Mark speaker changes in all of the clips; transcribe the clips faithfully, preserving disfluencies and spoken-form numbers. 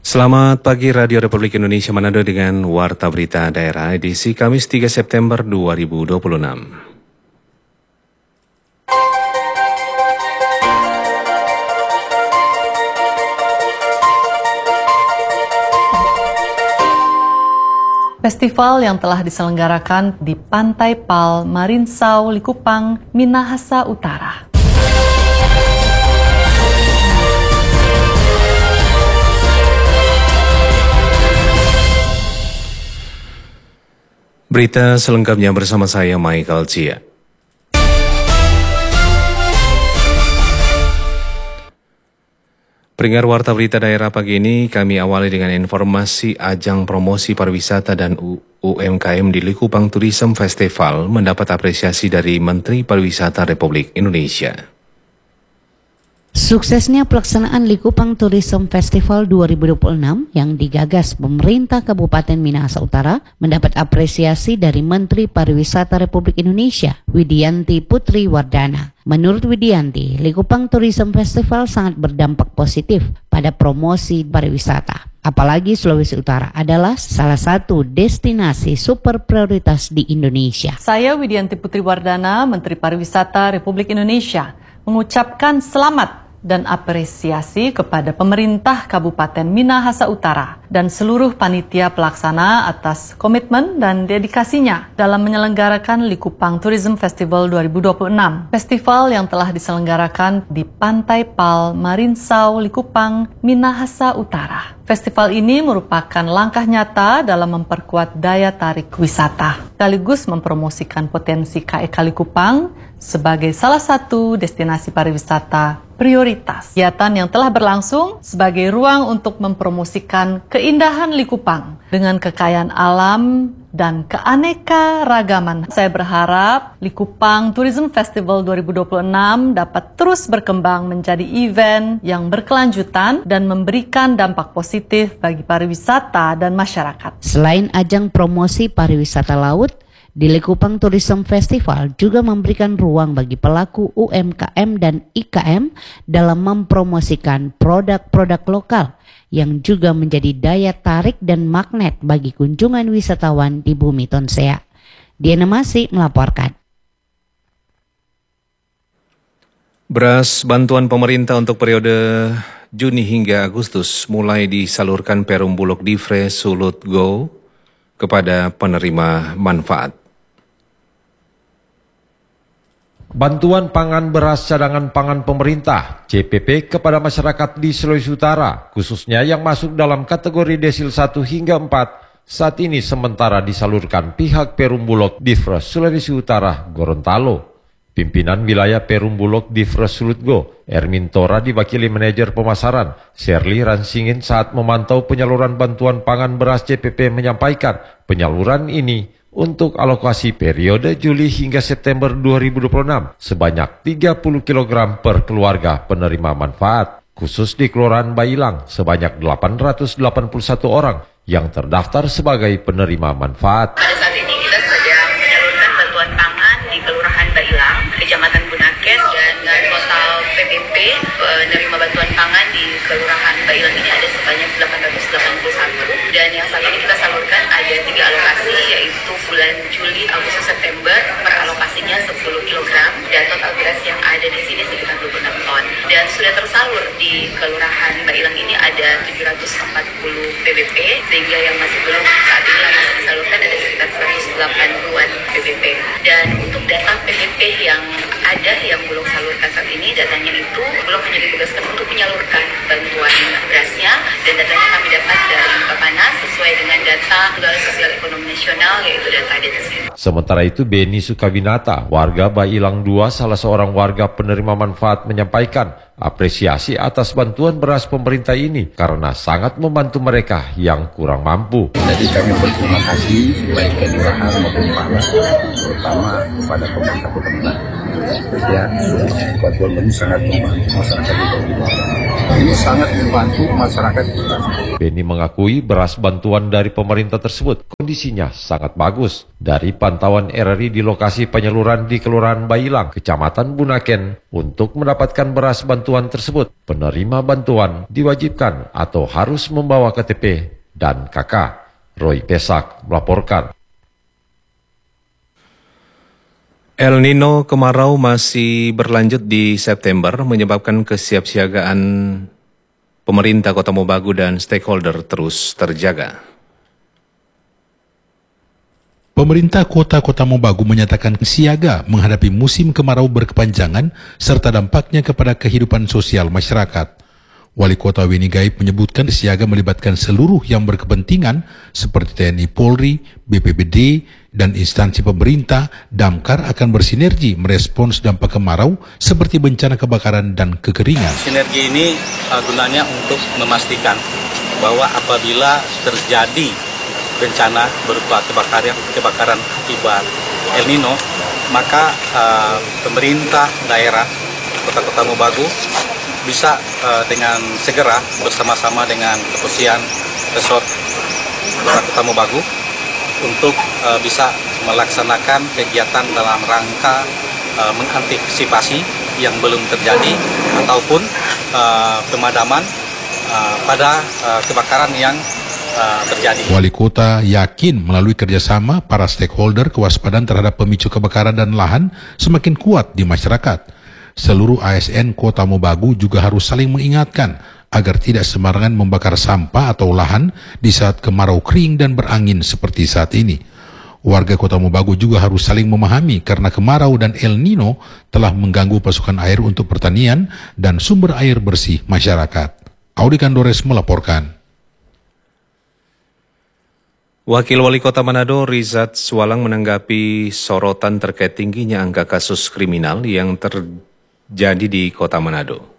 Speaker 1: Selamat pagi Radio Republik Indonesia Manado dengan Warta Berita Daerah edisi Kamis tiga September dua ribu dua puluh enam.
Speaker 2: Festival yang telah diselenggarakan di Pantai Pal, Marinsau, Likupang, Minahasa Utara.
Speaker 1: Berita selengkapnya bersama saya Michael Cia. Pendengar Warta Berita Daerah pagi ini kami awali dengan informasi ajang promosi pariwisata dan U M K M di Likupang Tourism Festival mendapat apresiasi dari Menteri Pariwisata Republik Indonesia.
Speaker 3: Suksesnya pelaksanaan Likupang Tourism Festival dua ribu dua puluh enam yang digagas pemerintah Kabupaten Minahasa Utara mendapat apresiasi dari Menteri Pariwisata Republik Indonesia, Widianti Putri Wardana. Menurut Widianti, Likupang Tourism Festival sangat berdampak positif pada promosi pariwisata. Apalagi Sulawesi Utara adalah salah satu destinasi super prioritas di Indonesia.
Speaker 2: Saya Widianti Putri Wardana, Menteri Pariwisata Republik Indonesia, mengucapkan selamat dan apresiasi kepada pemerintah Kabupaten Minahasa Utara dan seluruh panitia pelaksana atas komitmen dan dedikasinya dalam menyelenggarakan Likupang Tourism Festival dua ribu dua puluh enam. Festival yang telah diselenggarakan di Pantai Pal, Marinsau, Likupang, Minahasa Utara. Festival ini merupakan langkah nyata dalam memperkuat daya tarik wisata, sekaligus mempromosikan potensi K E K Likupang sebagai salah satu destinasi pariwisata prioritas. Kegiatan yang telah berlangsung sebagai ruang untuk mempromosikan keindahan Likupang dengan kekayaan alam dan keanekaragaman. Saya berharap Likupang Tourism Festival dua ribu dua puluh enam dapat terus berkembang menjadi event yang berkelanjutan dan memberikan dampak positif bagi pariwisata dan masyarakat.
Speaker 3: Selain ajang promosi pariwisata laut, di Likupang Tourism Festival juga memberikan ruang bagi pelaku U M K M dan I K M dalam mempromosikan produk-produk lokal yang juga menjadi daya tarik dan magnet bagi kunjungan wisatawan di Bumi Tonsea. Diana Masih melaporkan.
Speaker 1: Beras bantuan pemerintah untuk periode Juni hingga Agustus mulai disalurkan Perum Bulog Divre Sulut Go kepada penerima manfaat.
Speaker 4: Bantuan pangan beras cadangan pangan pemerintah C P P kepada masyarakat di Sulawesi Utara, khususnya yang masuk dalam kategori desil satu hingga empat, saat ini sementara disalurkan pihak Perum Bulog Divre Sulawesi Utara Gorontalo. Pimpinan wilayah Perum Bulog Divre Sulutgo, Ermin Tora diwakili manajer pemasaran, Sherly Ransingin saat memantau penyaluran bantuan pangan beras C P P menyampaikan penyaluran ini untuk alokasi periode Juli hingga September dua ribu dua puluh enam sebanyak tiga puluh kilogram per keluarga penerima manfaat. Khusus di Kelurahan Bailang sebanyak delapan ratus delapan puluh satu orang yang terdaftar sebagai penerima manfaat.
Speaker 5: Pada saat ini kita sedang menyalurkan bantuan pangan di Kelurahan Bailang, Kecamatan Bunakes, dan dengan total P B P penerima bantuan pangan di Kelurahan Bailang ini ada sebanyak delapan ratus delapan puluh satu, dan yang saat ini kita salurkan ada tiga alokasi, yaitu bulan Juli, Agustus, September per alokasinya sepuluh kilogram, dan total beras yang ada di sini sekitar dua puluh enam ton. Dan sudah tersalur di Kelurahan Bailang ini ada tujuh ratus empat puluh P B P, sehingga yang masih belum saat ini yang masih disalurkan ada sekitar seratus delapan puluhan P B P. Dan untuk data P B P yang ada yang belum salurkan saat ini, datanya itu belum hanya ditugaskan untuk menyalurkan bantuan berasnya, dan datanya kami dapat dari Bapanas sesuai dengan data Tunggal Sosial Ekonomi Nasional, yaitu data deteksi.
Speaker 4: Sementara itu, Beni Sukawinata, warga Bailang dua, salah seorang warga penerima manfaat, menyampaikan apresiasi atas bantuan beras pemerintah ini karena sangat membantu mereka yang kurang mampu.
Speaker 6: Jadi kami berterima kasih baik ke kelurahan maupun Pala, terutama kepada pemerintah kota. Ya, bantuan ini sangat membantu masyarakat di bawah. Ini sangat membantu masyarakat kita.
Speaker 4: Beni mengakui beras bantuan dari pemerintah tersebut kondisinya sangat bagus. Dari pemantauan R R I di lokasi penyaluran di Kelurahan Bailang, Kecamatan Bunaken. Untuk mendapatkan beras bantuan tersebut, penerima bantuan diwajibkan atau harus membawa K T P dan K K. Roy Pesak melaporkan.
Speaker 1: El Nino kemarau masih berlanjut di September, menyebabkan kesiapsiagaan pemerintah Kota Mobagu dan stakeholder terus terjaga.
Speaker 7: Pemerintah Kota Kota Mobagu menyatakan siaga menghadapi musim kemarau berkepanjangan serta dampaknya kepada kehidupan sosial masyarakat. Wali Kota Weni Gaib menyebutkan siaga melibatkan seluruh yang berkepentingan seperti T N I Polri, B P B D, dan instansi pemerintah. Damkar akan bersinergi merespons dampak kemarau seperti bencana kebakaran dan kekeringan.
Speaker 8: Sinergi ini uh, gunanya untuk memastikan bahwa apabila terjadi bencana berupa kebakaran, kebakaran akibat El Nino, maka uh, pemerintah daerah Kota-Kota Mobagu bisa uh, dengan segera bersama-sama dengan kepolisian resort Kota-Kota Mobagu untuk uh, bisa melaksanakan kegiatan dalam rangka uh, mengantisipasi yang belum terjadi ataupun uh, pemadaman uh, pada uh, kebakaran yang uh, terjadi.
Speaker 7: Wali Kota yakin melalui kerjasama para stakeholder kewaspadaan terhadap pemicu kebakaran dan lahan semakin kuat di masyarakat. Seluruh A S N Kota Mobagu juga harus saling mengingatkan agar tidak sembarangan membakar sampah atau lahan di saat kemarau kering dan berangin seperti saat ini. Warga Kota Mobagu juga harus saling memahami karena kemarau dan El Nino telah mengganggu pasokan air untuk pertanian dan sumber air bersih masyarakat. Audi Kandores melaporkan.
Speaker 1: Wakil Wali Kota Manado Rizat Swalang menanggapi sorotan terkait tingginya angka kasus kriminal yang terjadi di Kota Manado.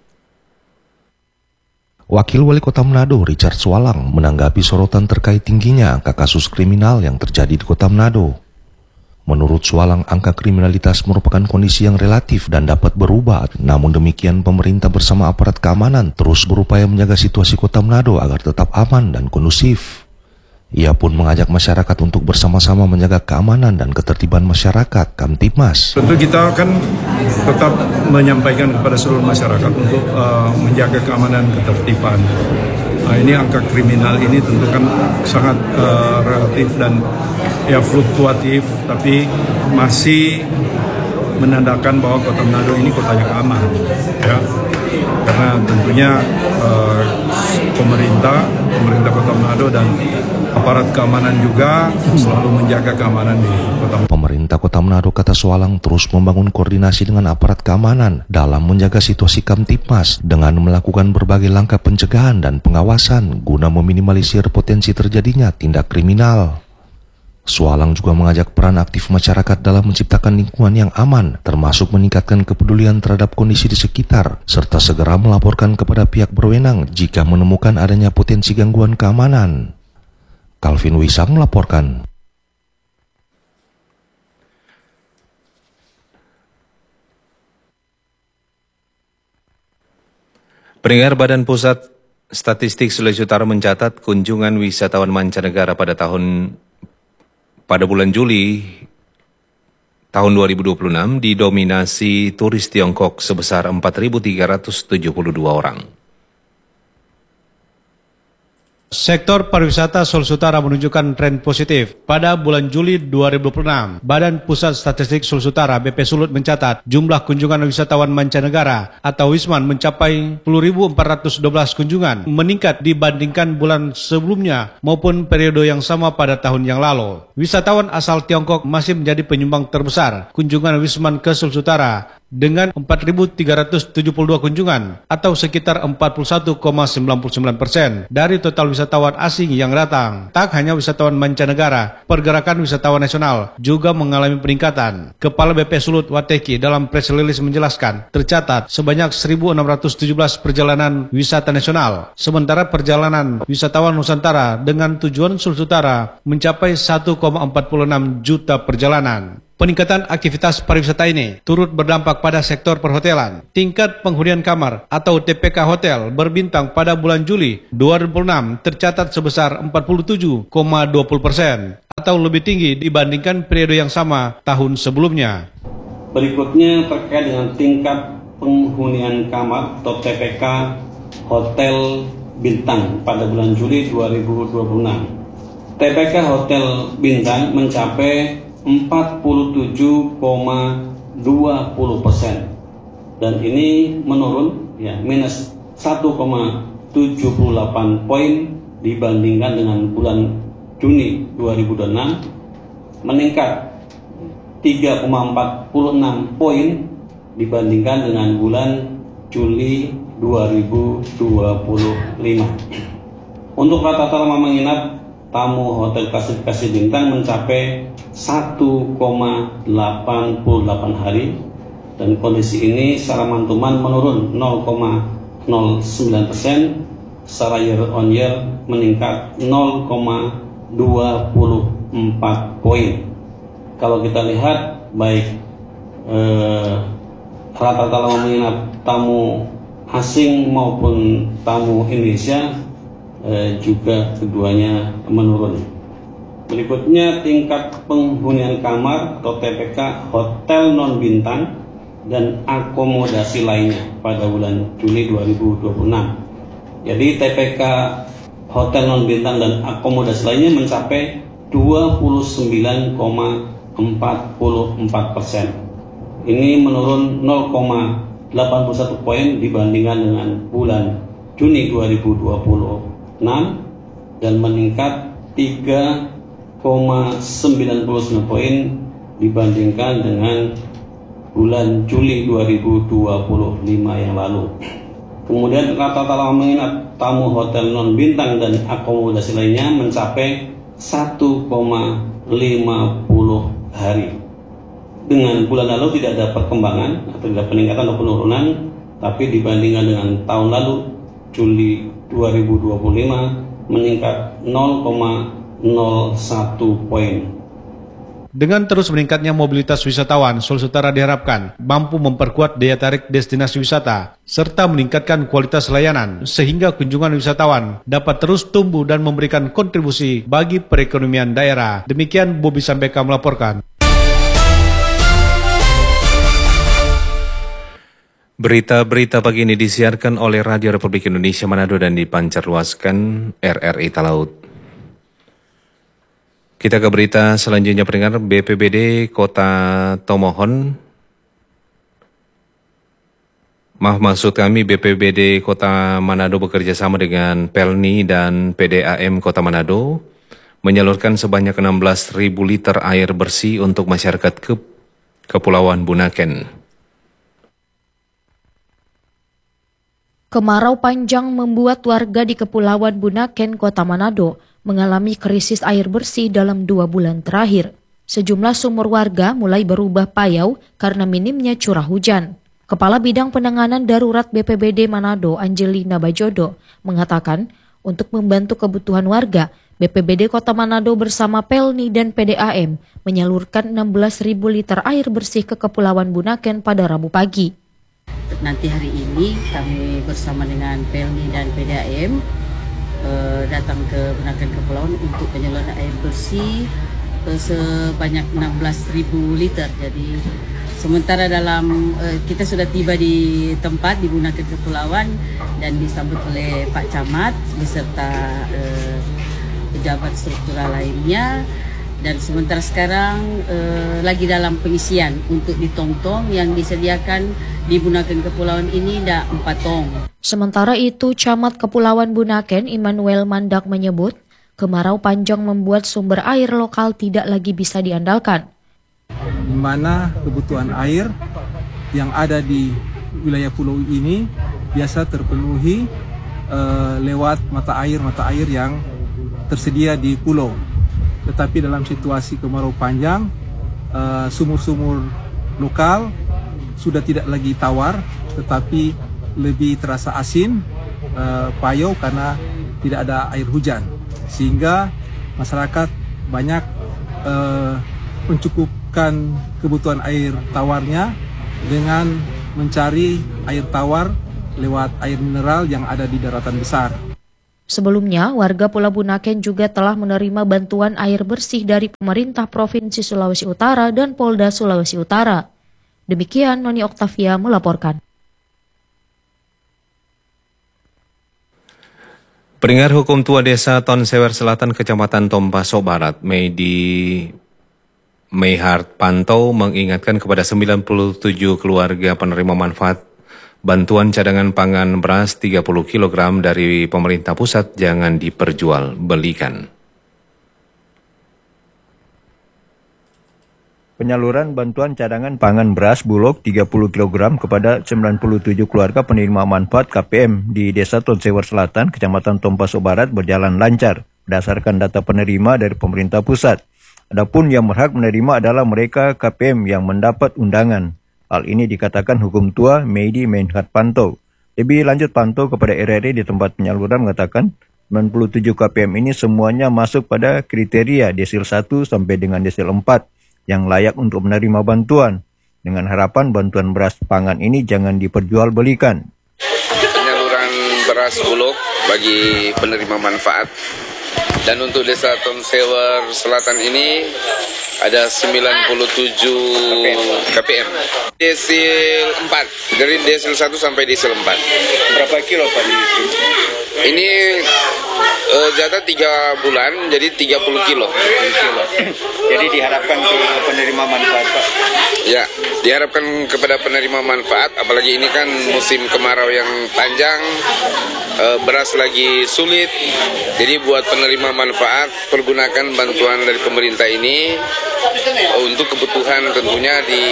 Speaker 9: Wakil Wali Kota Manado Richard Swalang menanggapi sorotan terkait tingginya angka kasus kriminal yang terjadi di Kota Manado. Menurut Swalang, angka kriminalitas merupakan kondisi yang relatif dan dapat berubah. Namun demikian, pemerintah bersama aparat keamanan terus berupaya menjaga situasi Kota Manado agar tetap aman dan kondusif. Ia pun mengajak masyarakat untuk bersama-sama menjaga keamanan dan ketertiban masyarakat, Kamtibmas.
Speaker 10: Tentu kita akan tetap menyampaikan kepada seluruh masyarakat untuk uh, menjaga keamanan dan ketertiban. Nah, ini angka kriminal ini tentu kan sangat uh, relatif dan ya fluktuatif, tapi masih menandakan bahwa Kota Manado ini kota yang aman, ya. Karena tentunya uh, pemerintah, pemerintah Kota Manado dan aparat keamanan juga selalu menjaga keamanan di Kota Manado.
Speaker 9: Pemerintah Kota Manado, kata Swalang, terus membangun koordinasi dengan aparat keamanan dalam menjaga situasi Kamtibmas dengan melakukan berbagai langkah pencegahan dan pengawasan guna meminimalisir potensi terjadinya tindak kriminal. Swalang juga mengajak peran aktif masyarakat dalam menciptakan lingkungan yang aman, termasuk meningkatkan kepedulian terhadap kondisi di sekitar, serta segera melaporkan kepada pihak berwenang jika menemukan adanya potensi gangguan keamanan. Calvin Wisang melaporkan.
Speaker 1: Pendengar, Badan Pusat Statistik Sulawesi Utara mencatat kunjungan wisatawan mancanegara pada tahun pada bulan Juli tahun dua ribu dua puluh enam didominasi turis Tiongkok sebesar empat ribu tiga ratus tujuh puluh dua orang.
Speaker 11: Sektor pariwisata Sulawesi Utara menunjukkan tren positif. Pada bulan Juli dua ribu dua puluh enam, Badan Pusat Statistik Sulawesi Utara B P Sulut mencatat jumlah kunjungan wisatawan mancanegara atau Wisman mencapai sepuluh ribu empat ratus dua belas kunjungan, meningkat dibandingkan bulan sebelumnya maupun periode yang sama pada tahun yang lalu. Wisatawan asal Tiongkok masih menjadi penyumbang terbesar kunjungan Wisman ke Sulawesi Utara dengan empat ribu tiga ratus tujuh puluh dua kunjungan atau sekitar empat puluh satu koma sembilan puluh sembilan persen dari total wisatawan asing yang datang. Tak hanya wisatawan mancanegara, pergerakan wisatawan nasional juga mengalami peningkatan. Kepala B P Sulut Wateki dalam press release menjelaskan, tercatat sebanyak seribu enam ratus tujuh belas perjalanan wisata nasional, sementara perjalanan wisatawan Nusantara dengan tujuan Sulawesi Utara mencapai satu koma empat puluh enam juta perjalanan. Peningkatan aktivitas pariwisata ini turut berdampak pada sektor perhotelan. Tingkat penghunian kamar atau T P K hotel berbintang pada bulan Juli dua ribu enam tercatat sebesar empat puluh tujuh koma dua puluh persen atau lebih tinggi dibandingkan periode yang sama tahun sebelumnya.
Speaker 12: Berikutnya terkait dengan tingkat penghunian kamar atau T P K hotel bintang pada bulan Juli dua ribu dua puluh enam. T P K hotel bintang mencapai empat puluh tujuh koma dua puluh persen dan ini menurun ya minus satu koma tujuh puluh delapan poin dibandingkan dengan bulan Juni dua ribu dua puluh enam, meningkat tiga koma empat puluh enam poin dibandingkan dengan bulan Juli dua ribu dua puluh lima. Untuk rata-rata lama menginap tamu hotel klasifikasi bintang mencapai satu koma delapan puluh delapan hari dan kondisi ini secara mantuman menurun nol koma nol sembilan persen, secara year on year meningkat nol koma dua puluh empat poin. Kalau kita lihat baik eh, rata-rata lama menginap tamu asing maupun tamu Indonesia eh, juga keduanya menurun. Berikutnya tingkat penghunian kamar atau T P K hotel non bintang dan akomodasi lainnya pada bulan Juli dua ribu dua puluh enam. Jadi T P K hotel non bintang dan akomodasi lainnya mencapai dua puluh sembilan koma empat puluh empat persen. Ini menurun nol koma delapan puluh satu poin dibandingkan dengan bulan Juni dua ribu dua puluh enam dan meningkat tiga koma sembilan puluh sembilan poin dibandingkan dengan bulan Juli dua ribu dua puluh lima yang lalu. Kemudian rata-rata lama menginap tamu hotel non bintang dan akomodasi lainnya mencapai satu koma lima puluh hari. Dengan bulan lalu tidak ada perkembangan atau tidak peningkatan atau penurunan, tapi dibandingkan dengan tahun lalu Juli dua ribu dua puluh lima meningkat nol koma nol satu poin.
Speaker 11: Dengan terus meningkatnya mobilitas wisatawan, Sulawesi Utara diharapkan mampu memperkuat daya tarik destinasi wisata serta meningkatkan kualitas layanan sehingga kunjungan wisatawan dapat terus tumbuh dan memberikan kontribusi bagi perekonomian daerah. Demikian Bobi Sambeka melaporkan.
Speaker 1: Berita-berita pagi ini disiarkan oleh Radio Republik Indonesia Manado dan dipancarluaskan R R I Talaut. Kita ke berita selanjutnya, pendengar. B P B D Kota Tomohon, maaf maksud kami B P B D Kota Manado bekerja sama dengan Pelni dan P D A M Kota Manado menyalurkan sebanyak enam belas ribu liter air bersih untuk masyarakat ke Kepulauan Bunaken.
Speaker 13: Kemarau panjang membuat warga di Kepulauan Bunaken, Kota Manado mengalami krisis air bersih dalam dua bulan terakhir. Sejumlah sumur warga mulai berubah payau karena minimnya curah hujan. Kepala Bidang Penanganan Darurat B P B D Manado, Angelina Bajodo, mengatakan untuk membantu kebutuhan warga, B P B D Kota Manado bersama Pelni dan P D A M menyalurkan enam belas ribu liter air bersih ke Kepulauan Bunaken pada Rabu pagi.
Speaker 14: Nanti hari ini kami bersama dengan Pelni dan P D A M Uh, datang ke Bunaken Kepulauan untuk penyaluran air bersih uh, sebanyak enam belas ribu liter. Jadi sementara dalam uh, kita sudah tiba di tempat di Bunaken Kepulauan dan disambut oleh Pak Camat beserta uh, pejabat struktural lainnya, dan sementara sekarang uh, lagi dalam pengisian untuk di tong-tong yang disediakan di Bunaken Kepulauan ini ada empat tong.
Speaker 13: Sementara itu, Camat Kepulauan Bunaken Immanuel Mandak menyebut kemarau panjang membuat sumber air lokal tidak lagi bisa diandalkan.
Speaker 15: Di mana kebutuhan air yang ada di wilayah pulau ini biasa terpenuhi uh, lewat mata air-mata air yang tersedia di pulau. Tetapi dalam situasi kemarau panjang, uh, sumur-sumur lokal sudah tidak lagi tawar, tetapi lebih terasa asin, uh, payau karena tidak ada air hujan, sehingga masyarakat banyak uh, mencukup mencukupkan kebutuhan air tawarnya dengan mencari air tawar lewat air mineral yang ada di daratan besar.
Speaker 13: Sebelumnya, warga Pulau Bunaken juga telah menerima bantuan air bersih dari pemerintah Provinsi Sulawesi Utara dan Polda Sulawesi Utara. Demikian Noni Oktavia melaporkan.
Speaker 1: Pendengar, hukum tua desa Tonsewer Selatan, Kecamatan Tompaso Barat, Medi Meihart Panto mengingatkan kepada sembilan puluh tujuh keluarga penerima manfaat bantuan cadangan pangan beras tiga puluh kilogram dari pemerintah pusat jangan diperjualbelikan.
Speaker 16: Penyaluran bantuan cadangan pangan beras Bulog tiga puluh kilogram kepada sembilan puluh tujuh keluarga penerima manfaat K P M di Desa Tonsewer Selatan, Kecamatan Tompaso Barat berjalan lancar berdasarkan data penerima dari pemerintah pusat. Adapun yang berhak menerima adalah mereka K P M yang mendapat undangan. Hal ini dikatakan hukum tua Medi Meihart Panto. Lebih lanjut, Panto kepada R R I di tempat penyaluran mengatakan sembilan puluh tujuh K P M ini semuanya masuk pada kriteria desil satu sampai dengan desil empat yang layak untuk menerima bantuan. Dengan harapan bantuan beras pangan ini jangan diperjualbelikan.
Speaker 17: Penyaluran beras Bulog bagi penerima manfaat. Dan untuk Desa Tonsewer Selatan ini ada sembilan puluh tujuh K P M. Desil empat, dari desil satu sampai desil empat. Berapa kilo Pak? Ini uh, jatah tiga bulan, jadi tiga puluh kilo.
Speaker 16: Jadi diharapkan ke penerima manfaat, Pak?
Speaker 17: Ya, diharapkan kepada penerima manfaat, apalagi ini kan musim kemarau yang panjang, uh, beras lagi sulit. Jadi buat penerima manfaat, pergunakan bantuan dari pemerintah ini untuk kebutuhan tentunya di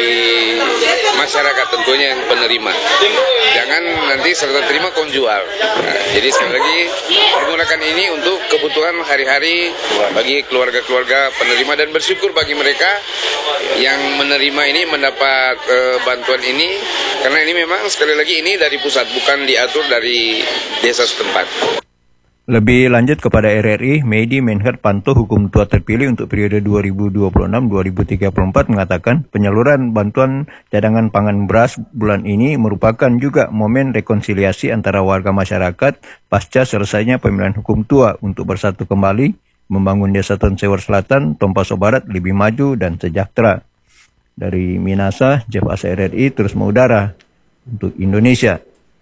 Speaker 17: masyarakat, tentunya yang penerima. Jangan nanti serta terima kau jual. Nah, jadi sekali lagi pergunakan ini untuk kebutuhan hari-hari bagi keluarga-keluarga penerima, dan bersyukur bagi mereka yang menerima ini mendapat uh, bantuan ini, karena ini memang sekali lagi ini dari pusat, bukan diatur dari desa setempat.
Speaker 16: Lebih lanjut kepada R R I, Medi Meihart Panto, hukum tua terpilih untuk periode dua ribu dua puluh enam sampai dua ribu tiga puluh empat mengatakan penyaluran bantuan cadangan pangan beras bulan ini merupakan juga momen rekonsiliasi antara warga masyarakat pasca selesainya pemilihan hukum tua untuk bersatu kembali membangun Desa Tonsewer Selatan, Tompaso Barat lebih maju dan sejahtera. Dari Minasa, Jeff Asa R R I terus mengudara untuk Indonesia.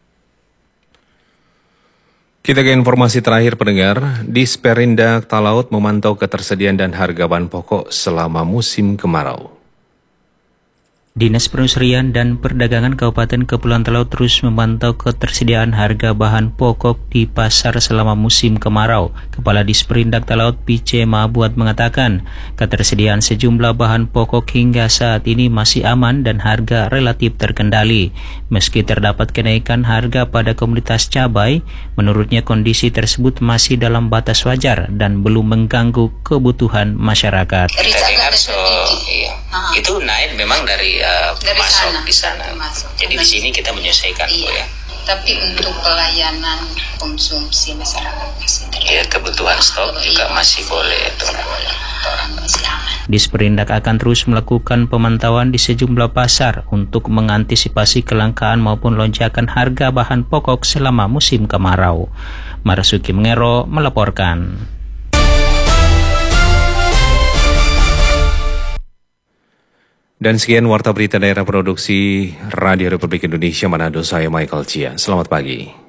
Speaker 1: Kita ke informasi terakhir, pendengar. Disperindak Talaut memantau ketersediaan dan harga bahan pokok selama musim kemarau.
Speaker 18: Dinas Perindustrian dan Perdagangan Kabupaten Kepulauan Talaut terus memantau ketersediaan harga bahan pokok di pasar selama musim kemarau. Kepala Disperindak Talaut P C Mabuat mengatakan, ketersediaan sejumlah bahan pokok hingga saat ini masih aman dan harga relatif terkendali. Meski terdapat kenaikan harga pada komoditas cabai, menurutnya kondisi tersebut masih dalam batas wajar dan belum mengganggu kebutuhan masyarakat.
Speaker 19: Kita dengar so, iya. Itu naik memang dari uh,
Speaker 20: dari
Speaker 19: masuk
Speaker 20: sana,
Speaker 19: di sana.
Speaker 20: Masuk.
Speaker 19: Jadi di sini kita menyesuaikan,
Speaker 20: iya.
Speaker 19: Bu, ya.
Speaker 20: Tapi untuk pelayanan konsumsi masyarakat masih terlalu.
Speaker 19: Ya, kebutuhan stok oh, juga iya, masih boleh itu.
Speaker 18: Disperindak akan terus melakukan pemantauan di sejumlah pasar untuk mengantisipasi kelangkaan maupun lonjakan harga bahan pokok selama musim kemarau. Marasuki Mengero melaporkan.
Speaker 1: Dan sekian Warta Berita Daerah Produksi Radio Republik Indonesia Manado, saya Michael Chia. Selamat pagi.